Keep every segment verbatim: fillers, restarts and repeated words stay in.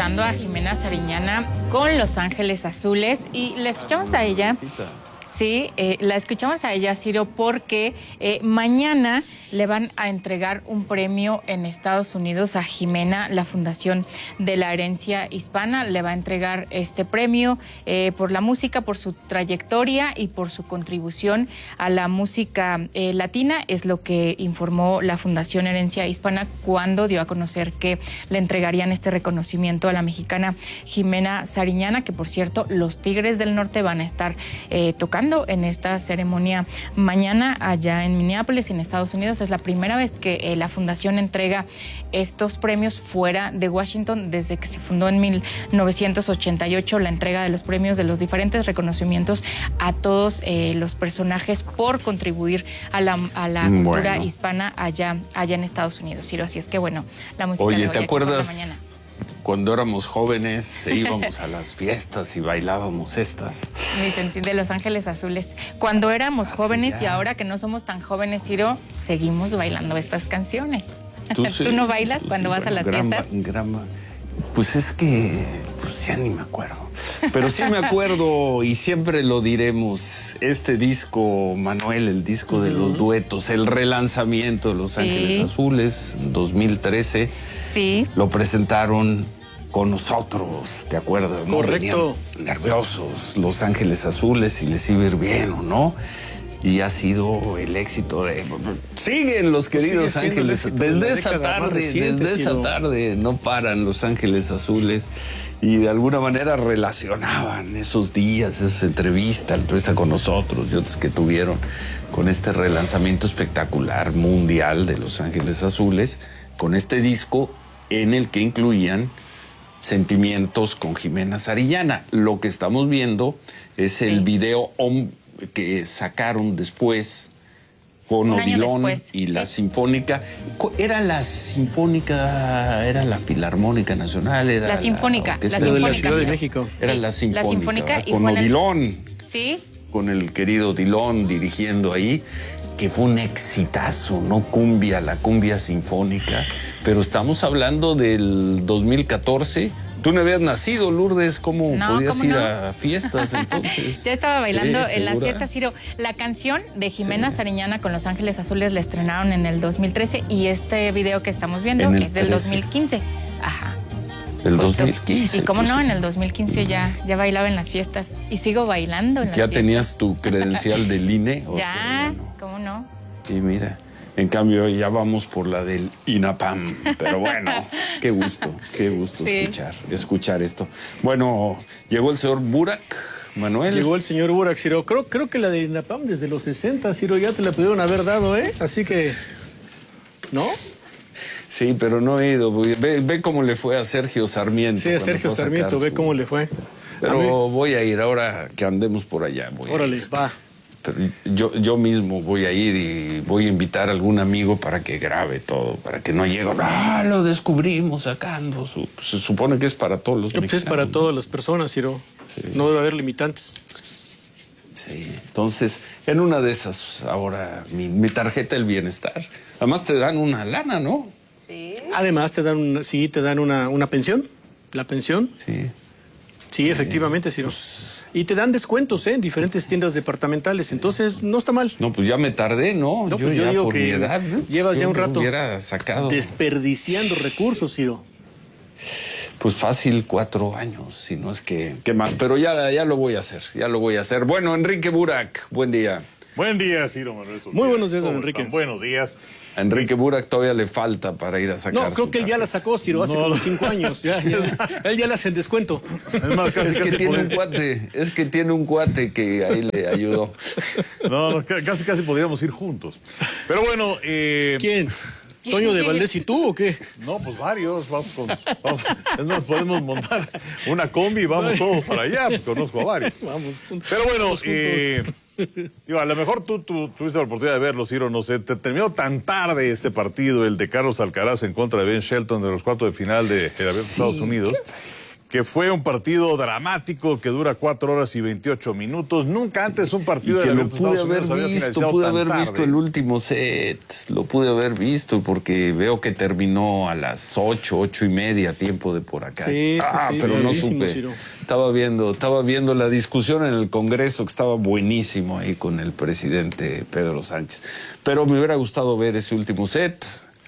escuchando a Jimena Sariñana con Los Ángeles Azules y la escuchamos a ella. Sí, eh, la escuchamos a ella, Ciro, porque eh, mañana le van a entregar un premio en Estados Unidos a Jimena. La Fundación de la Herencia Hispana le va a entregar este premio eh, por la música, por su trayectoria y por su contribución a la música eh, latina. Es lo que informó la Fundación Herencia Hispana cuando dio a conocer que le entregarían este reconocimiento a la mexicana Jimena Sariñana, que por cierto, los Tigres del Norte van a estar eh, tocando en esta ceremonia mañana allá en Minneapolis, en Estados Unidos. Es la primera vez que eh, la fundación entrega estos premios fuera de Washington desde que se fundó en mil novecientos ochenta y ocho, la entrega de los premios, de los diferentes reconocimientos a todos eh, los personajes por contribuir a la, a la cultura bueno. hispana allá, allá en Estados Unidos, Ciro. Así es que bueno, la música. Oye, ¿te acuerdas cuando éramos jóvenes e íbamos a las fiestas y bailábamos estas? De Los Ángeles Azules. Cuando éramos Así jóvenes ya. y ahora que no somos tan jóvenes, Ciro, seguimos bailando estas canciones. ¿Tú, sí, ¿Tú no bailas tú cuando sí, vas bueno, a las grama, fiestas? Grama. Pues es que, pues ya ni me acuerdo. Pero sí me acuerdo y siempre lo diremos. Este disco, Manuel, el disco uh-huh. de los duetos, el relanzamiento de Los sí. Ángeles Azules, dos mil trece. Sí. Lo presentaron con nosotros, ¿te acuerdas? ¿No? Correcto. Venían nerviosos, Los Ángeles Azules, y les iba a ir bien o no. Y ha sido el éxito de... Siguen los queridos pues Ángeles. Desde esa tarde, reciente, desde esa tarde no paran Los Ángeles Azules. Y de alguna manera relacionaban esos días, esas entrevistas, la entrevista con nosotros y otras que tuvieron con este relanzamiento espectacular mundial de Los Ángeles Azules, con este disco en el que incluían Sentimientos con Jimena Sariñana. Lo que estamos viendo es el sí. video que sacaron después con Odilon y la sí. Sinfónica. Era la Sinfónica, era la Filarmónica Nacional, era la Sinfónica, la, la Sinfónica de la Ciudad de México. Era sí, la Sinfónica, la Sinfónica con Odilon. El... Sí. Con el querido Odilon dirigiendo ahí, que fue un exitazo, no cumbia, la cumbia sinfónica, pero estamos hablando del dos mil catorce. Tú no habías nacido, Lourdes, ¿cómo no, podías ¿cómo ir no? a fiestas entonces? Yo estaba bailando sí, en las ¿segura? fiestas, Ciro. La canción de Jimena sí. Sariñana con Los Ángeles Azules la estrenaron en el dos mil trece y este video que estamos viendo es del trece. dos mil quince. Ajá. El dos mil quince. Y cómo pues, no, en el dos mil quince ya, ya bailaba en las fiestas y sigo bailando en las ¿Ya fiestas. tenías tu credencial del I N E? Ya, no? ¿Cómo no? Y mira, en cambio ya vamos por la del INAPAM. Pero bueno, qué gusto, qué gusto sí. escuchar, escuchar esto. Bueno, llegó el señor Burak, Manuel. Llegó el señor Burak, Ciro. Creo, creo que la de INAPAM desde los sesenta, Ciro, ya te la pudieron haber dado, ¿eh? Así que, ¿no? Sí, pero no he ido. Ve, ve cómo le fue a Sergio Sarmiento. Sí, a Sergio Sarmiento, su... ve cómo le fue. Pero a voy a ir ahora que andemos por allá. Voy Órale, va. Pero yo, yo mismo voy a ir y voy a invitar a algún amigo para que grabe todo, para que no llegue, ah, lo descubrimos sacando. Su, se supone que es para todos los pues mexicanos. Es para todas las personas, Ciro. Sí. No debe haber limitantes. Sí, entonces, en una de esas, ahora, mi, mi tarjeta del bienestar. Además te dan una lana, ¿no? Sí. Además te dan, una, sí, te dan una, una pensión, la pensión. Sí. Sí, efectivamente, Ciro. Pues... Y te dan descuentos, ¿eh? En diferentes tiendas departamentales, entonces no está mal. No, pues ya me tardé, ¿no? no yo, pues yo ya digo por que mi edad, ¿no? Llevas yo ya un rato sacado. desperdiciando recursos, Ciro. Pues fácil, cuatro años, si no es que, que más. Pero ya, ya lo voy a hacer, ya lo voy a hacer. Bueno, Enrique Burak, buen día. Buen día, Ciro Manuel. Muy buenos días, don Enrique. Están? Buenos días. A Enrique Burak todavía le falta para ir a sacar. No, creo que él ya la sacó, Ciro, hace no, como cinco años. Ya, ya. Él ya la hace en descuento. Es, más, casi, es que casi tiene poder... un cuate, es que tiene un cuate que ahí le ayudó. No, no, casi casi podríamos ir juntos. Pero bueno, eh... ¿quién? ¿Toño de Valdés y tú o qué? No, pues varios. Vamos con, vamos. Es más, podemos montar una combi y vamos todos para allá. Pues conozco a varios. Vamos juntos. Pero bueno, vamos eh, digo, a lo mejor tú, tú tuviste la oportunidad de verlo, Ciro, no sé. Te terminó tan tarde este partido, el de Carlos Alcaraz en contra de Ben Shelton de los cuartos de final de el Abierto de sí. Estados Unidos, que fue un partido dramático que dura cuatro horas y veintiocho minutos. Nunca antes un partido y que de lo pude haber visto, pude haber tarde. visto el último set, lo pude haber visto porque veo que terminó a las ocho, ocho y media, tiempo de por acá. Sí, ah, sí, pero sí, no buenísimo, supe. Ciro. Estaba viendo, estaba viendo la discusión en el Congreso, que estaba buenísimo ahí con el presidente Pedro Sánchez. Pero me hubiera gustado ver ese último set.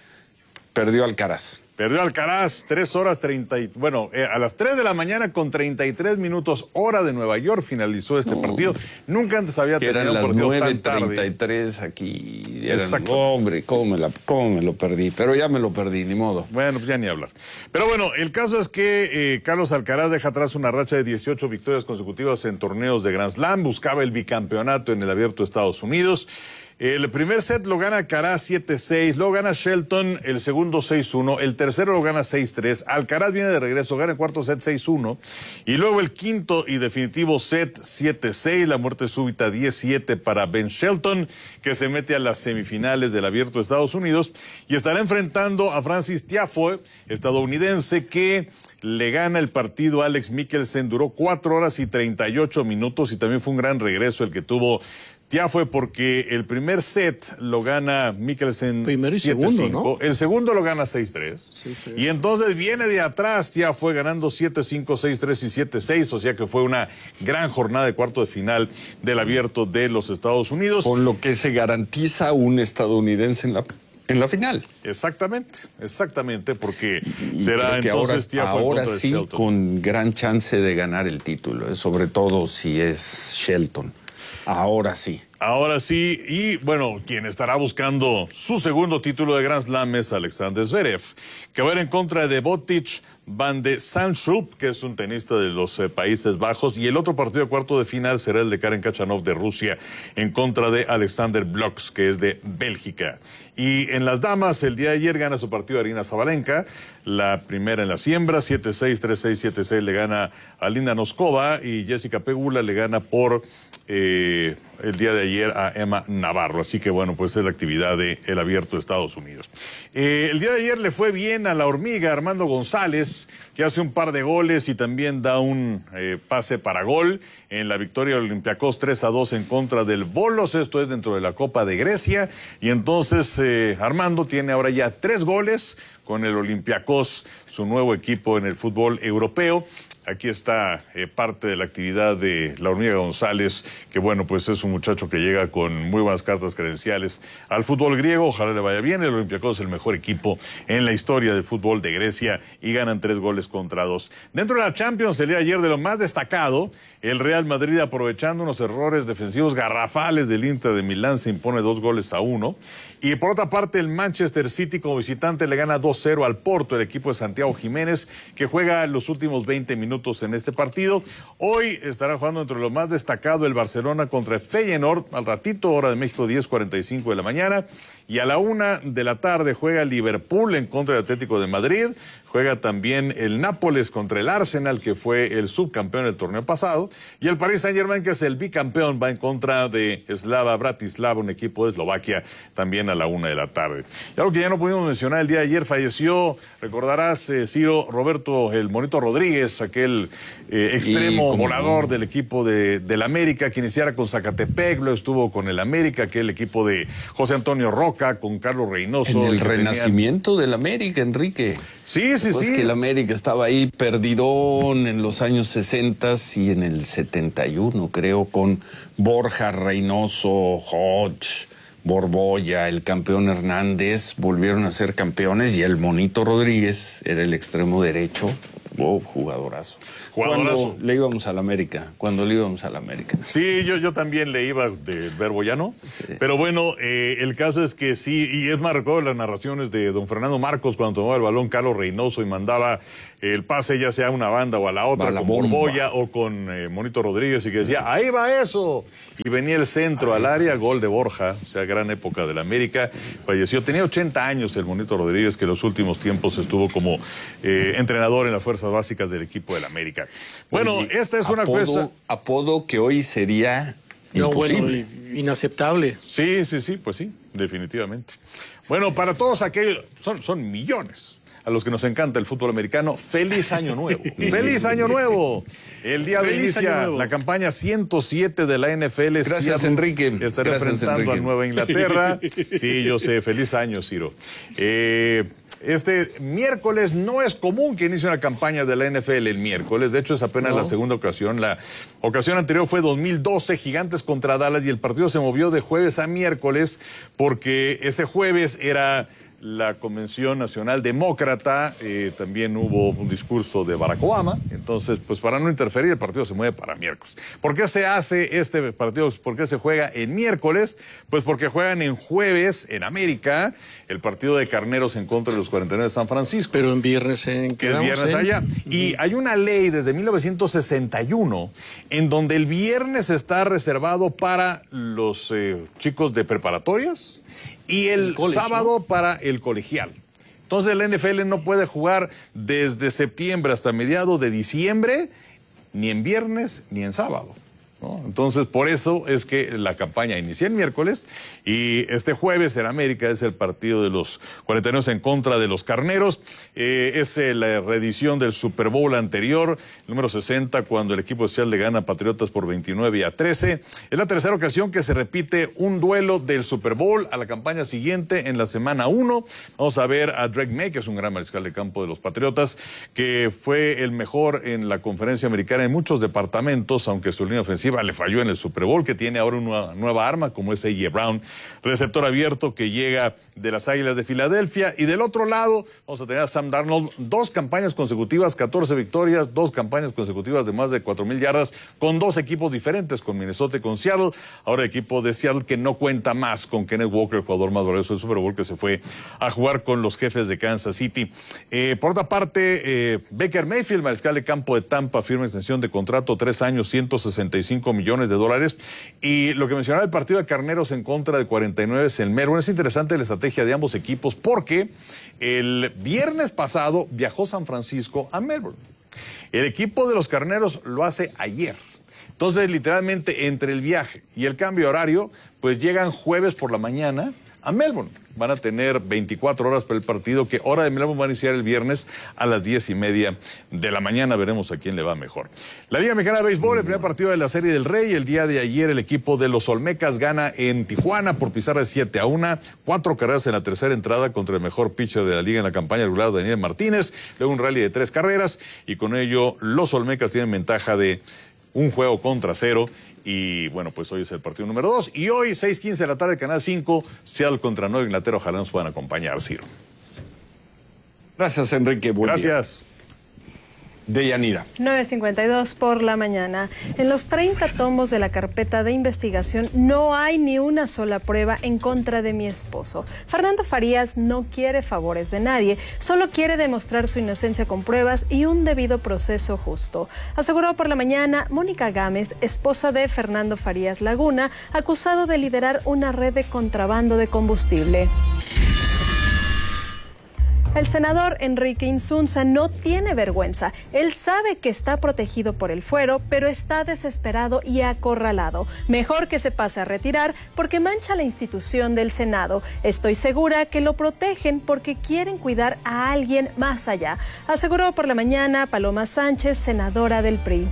Perdió Alcaraz. Perdió Alcaraz, tres horas treinta y... Bueno, eh, a las tres de la mañana con treinta y tres minutos, hora de Nueva York, finalizó este no, partido. Nunca antes había tenido un partido tan tarde. Eran las nueve treinta y tres aquí. Exacto. Eran, hombre, ¿cómo me, la, cómo me lo perdí. Pero ya me lo perdí, ni modo. Bueno, pues ya ni hablar. Pero bueno, el caso es que eh, Carlos Alcaraz deja atrás una racha de dieciocho victorias consecutivas en torneos de Grand Slam. Buscaba el bicampeonato en el Abierto de Estados Unidos. El primer set lo gana Alcaraz siete seis, luego gana Shelton el segundo seis uno, el tercero lo gana seis tres, Alcaraz viene de regreso, gana el cuarto set seis uno, y luego el quinto y definitivo set siete seis, la muerte súbita diez siete para Ben Shelton, que se mete a las semifinales del Abierto de Estados Unidos, y estará enfrentando a Francis Tiafoe, estadounidense, que le gana el partido a Alex Michelsen, duró cuatro horas y treinta y ocho minutos, y también fue un gran regreso el que tuvo Tiafoe, porque el primer set lo gana Michelsen primero y siete segundo, cinco, ¿no? El segundo lo gana seis tres, y entonces viene de atrás Tiafoe ganando siete cinco, seis tres y siete seis, o sea que fue una gran jornada de cuarto de final del Abierto de los Estados Unidos. Con lo que se garantiza un estadounidense en la en la final. Exactamente, exactamente, porque y será entonces Tiafoe ahora, ahora sí Shelton. Con gran chance de ganar el título, sobre todo si es Shelton. Ahora sí. Ahora sí, y bueno, quien estará buscando su segundo título de Grand Slam es Alexander Zverev, que va a ir en contra de Botic van de Zandschulp, que es un tenista de los eh, Países Bajos, y el otro partido de cuarto de final será el de Karen Khachanov de Rusia en contra de Alexander Bloks, que es de Bélgica. Y en las damas, el día de ayer gana su partido Arina Sabalenka, la primera en la siembra, siete seis, tres seis, siete seis le gana a Linda Noskova, y Jessica Pegula le gana por eh, el día de ayer a Emma Navarro. Así que bueno, pues es la actividad del Abierto de Estados Unidos. Eh, el día de ayer le fue bien a la hormiga Armando González, que hace un par de goles y también da un eh, pase para gol en la victoria del Olympiacos tres a dos en contra del Volos. Esto es dentro de la Copa de Grecia. Y entonces eh, Armando tiene ahora ya tres goles con el Olympiacos, su nuevo equipo en el fútbol europeo. Aquí está eh, parte de la actividad de la hormiga González, que bueno, pues es un muchacho que llega con muy buenas cartas credenciales al fútbol griego. Ojalá le vaya bien. El Olympiacos es el mejor equipo en la historia del fútbol de Grecia y ganan tres goles contra dos. Dentro de la Champions, el día de ayer, de lo más destacado, el Real Madrid, aprovechando unos errores defensivos garrafales del Inter de Milán, se impone dos goles a uno. Y por otra parte, el Manchester City como visitante le gana dos cero al Porto, el equipo de Santiago Jiménez, que juega los últimos veinte minutos en este partido. Hoy estará jugando entre lo más destacado el Barcelona contra Feyenoord, al ratito, hora de México, diez cuarenta y cinco de la mañana, y a la una de la tarde juega Liverpool en contra del Atlético de Madrid. Juega también el Nápoles contra el Arsenal, que fue el subcampeón del torneo pasado, y el Paris Saint-Germain, que es el bicampeón, va en contra de Slava Bratislava, un equipo de Eslovaquia, también a la una de la tarde. Y algo que ya no pudimos mencionar, el día de ayer falleció, recordarás, eh, Ciro, Roberto el Monito Rodríguez, aquel eh, extremo volador del equipo de, del América, que iniciara con Zacatepec, luego estuvo con el América, aquel equipo de José Antonio Roca, con Carlos Reynoso. En el renacimiento tenían... del América, Enrique. Sí, sí, pues sí. que el América estaba ahí perdidón en los años sesenta y en el setenta y uno, creo, con Borja, Reynoso, Hodge, Borbolla, el campeón Hernández, volvieron a ser campeones, y el Monito Rodríguez era el extremo derecho. Wow, jugadorazo. Jugadorazo. Cuando le íbamos al América, cuando le íbamos al América. Sí, yo, yo también le iba del Verbo Llano, sí. Pero bueno, eh, el caso es que sí, y es más, recuerdo las narraciones de don Fernando Marcos cuando tomaba el balón Carlos Reynoso y mandaba el pase ya sea a una banda o a la otra, a la con bomba. Borbolla o con eh, Monito Rodríguez, y que decía, ahí va eso, y venía el centro al área, gol de Borja, o sea, gran época del América. Falleció, tenía ochenta años el Monito Rodríguez, que en los últimos tiempos estuvo como eh, entrenador en las fuerzas básicas del equipo del América. Bueno, Oye, esta es una apodo, cosa... Apodo que hoy sería no, imposible. Bueno, inaceptable. Sí, sí, sí, pues sí, definitivamente. Bueno, para todos aquellos, son, son millones. a los que nos encanta el fútbol americano, feliz año nuevo. ¡Feliz año nuevo! El día de inicia la campaña ciento siete de la N F L. Gracias, Seattle Enrique. Estará Gracias, enfrentando Enrique. a Nueva Inglaterra. Sí, yo sé. Feliz año, Ciro. Eh... Este miércoles no es común que inicie una campaña de la N F L el miércoles. De hecho, es apenas no. la segunda ocasión. La ocasión anterior fue dos mil doce, Gigantes contra Dallas, y el partido se movió de jueves a miércoles porque ese jueves era la Convención Nacional Demócrata. Eh, también hubo un discurso de Barack Obama. Entonces, pues para no interferir, el partido se mueve para miércoles. ¿Por qué se hace este partido? ¿Por qué se juega en miércoles? Pues porque juegan en jueves en América el partido de Carneros en contra de los cuarenta y nueve de San Francisco. Pero en viernes en que es viernes en... allá. Y hay una ley desde mil novecientos sesenta y uno en donde el viernes está reservado para los eh, chicos de preparatorias y el, el college, sábado ¿no? para el colegial. Entonces la N F L no puede jugar desde septiembre hasta mediados de diciembre, ni en viernes ni en sábado, ¿no? Entonces, por eso es que la campaña inicia el miércoles y este jueves en América es el partido de los cuarenta y nueve en contra de los Carneros. Eh, es la reedición del Super Bowl anterior, número sesenta, cuando el equipo de Seattle le gana a Patriotas por veintinueve a trece. Es la tercera ocasión que se repite un duelo del Super Bowl a la campaña siguiente en la semana uno. Vamos a ver a Drake May, que es un gran mariscal de campo de los Patriotas, que fue el mejor en la conferencia americana en muchos departamentos, aunque su línea ofensiva le falló en el Super Bowl, que tiene ahora una nueva arma como es A J Brown, receptor abierto que llega de las Águilas de Filadelfia. Y del otro lado vamos a tener a Sam Darnold, dos campañas consecutivas, catorce victorias, dos campañas consecutivas de más de cuatro mil yardas con dos equipos diferentes, con Minnesota y con Seattle. Ahora el equipo de Seattle que no cuenta más con Kenneth Walker, el jugador más valioso del Super Bowl, que se fue a jugar con los Jefes de Kansas City. Eh, por otra parte, eh, Baker Mayfield, mariscal de campo de Tampa, firma extensión de contrato, tres años, ciento sesenta y cinco millones de dólares. Y lo que mencionaba el partido de Carneros en contra de cuarenta y nueve es el Melbourne. Es interesante la estrategia de ambos equipos porque el viernes pasado viajó San Francisco a Melbourne. El equipo de los Carneros lo hace ayer. Entonces, literalmente, entre el viaje y el cambio horario, pues llegan jueves por la mañana a Melbourne. Van a tener veinticuatro horas para el partido, que hora de Melbourne va a iniciar el viernes a las diez y media de la mañana. Veremos a quién le va mejor. La Liga Mexicana de Béisbol, el primer partido de la Serie del Rey. El día de ayer el equipo de los Olmecas gana en Tijuana por pizarra de siete a uno. Cuatro carreras en la tercera entrada contra el mejor pitcher de la liga en la campaña regular, Daniel Martínez. Luego un rally de tres carreras y con ello los Olmecas tienen ventaja de un juego contra cero. Y bueno, pues hoy es el partido número dos. Y hoy, seis quince de la tarde, Canal cinco, Seattle contra Nueva Inglaterra. Ojalá nos puedan acompañar, Ciro. Gracias, Enrique. Buen Gracias. Día. Deyanira. nueve cincuenta y dos por la mañana. En los treinta tomos de la carpeta de investigación no hay ni una sola prueba en contra de mi esposo. Fernando Farías no quiere favores de nadie, solo quiere demostrar su inocencia con pruebas y un debido proceso justo. Aseguró por la mañana Mónica Gámez, esposa de Fernando Farías Laguna, acusado de liderar una red de contrabando de combustible. El senador Enrique Insunza no tiene vergüenza. Él sabe que está protegido por el fuero, pero está desesperado y acorralado. Mejor que se pase a retirar porque mancha la institución del Senado. Estoy segura que lo protegen porque quieren cuidar a alguien más allá, aseguró por la mañana Paloma Sánchez, senadora del P R I.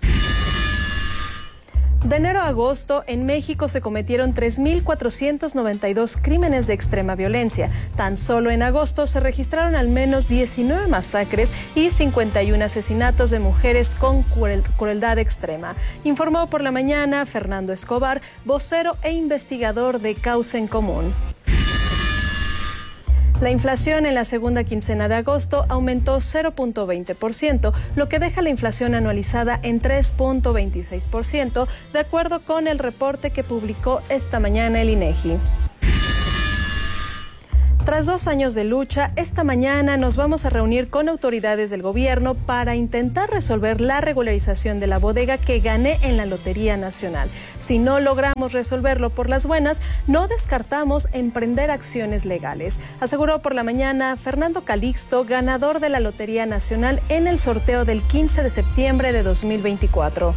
De enero a agosto, en México se cometieron tres mil cuatrocientos noventa y dos crímenes de extrema violencia. Tan solo en agosto se registraron al menos diecinueve masacres y cincuenta y uno asesinatos de mujeres con cruel, crueldad extrema. Informó por la mañana Fernando Escobar, vocero e investigador de Causa en Común. La inflación en la segunda quincena de agosto aumentó cero punto veinte por ciento, lo que deja la inflación anualizada en tres punto veintiséis por ciento, de acuerdo con el reporte que publicó esta mañana el INEGI. Tras dos años de lucha, esta mañana nos vamos a reunir con autoridades del gobierno para intentar resolver la regularización de la bodega que gané en la Lotería Nacional. Si no logramos resolverlo por las buenas, no descartamos emprender acciones legales, aseguró por la mañana Fernando Calixto, ganador de la Lotería Nacional en el sorteo del quince de septiembre de dos mil veinticuatro.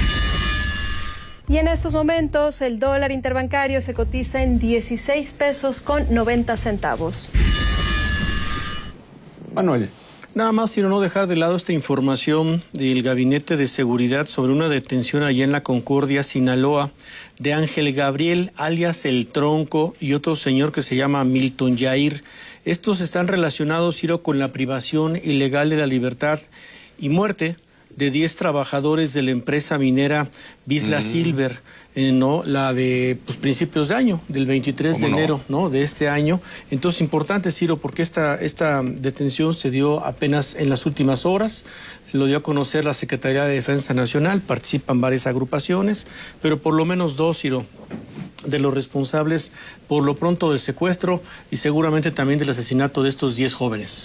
Y en estos momentos el dólar interbancario se cotiza en dieciséis pesos con noventa centavos. Manuel. Nada más, sino no dejar de lado esta información del Gabinete de Seguridad sobre una detención allá en la Concordia, Sinaloa, de Ángel Gabriel, alias El Tronco, y otro señor que se llama Milton Yair. Estos están relacionados, Ciro, con la privación ilegal de la libertad y muerte de diez trabajadores de la empresa minera Vizsla mm. Silver, eh, ¿no? La de pues, principios de año, del veintitrés de enero, ¿no? ¿no? De este año. Entonces, importante, Ciro, porque esta, esta detención se dio apenas en las últimas horas, lo dio a conocer la Secretaría de Defensa Nacional, participan varias agrupaciones, pero por lo menos dos, Ciro, de los responsables por lo pronto del secuestro y seguramente también del asesinato de estos diez jóvenes.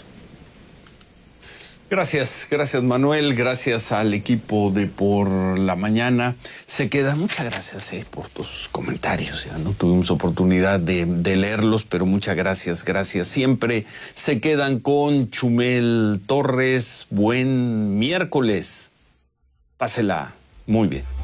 Gracias, gracias Manuel, gracias al equipo de Por la Mañana. Se queda, muchas gracias eh, por tus comentarios, ya no tuvimos oportunidad de, de leerlos, pero muchas gracias, gracias. Siempre se quedan con Chumel Torres. Buen miércoles, pásela muy bien.